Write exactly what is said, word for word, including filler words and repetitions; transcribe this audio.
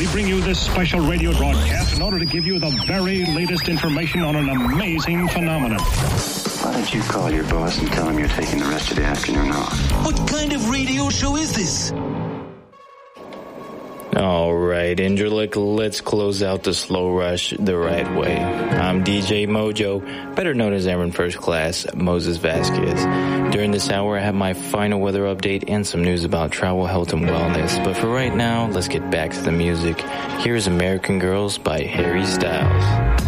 bring you this special radio broadcast in order to give you the very latest information on an amazing phenomenon. Why don't you call your boss and tell him you're taking the rest of the afternoon off? What kind of radio show is this? All right, Indralik, let's close out the slow rush the right way. I'm D J Mojo, better known as Airman First Class, Moses Vasquez. During this hour, I have my final weather update and some news about travel, health, and wellness. But for right now, let's get back to the music. Here's American Girls by Harry Styles.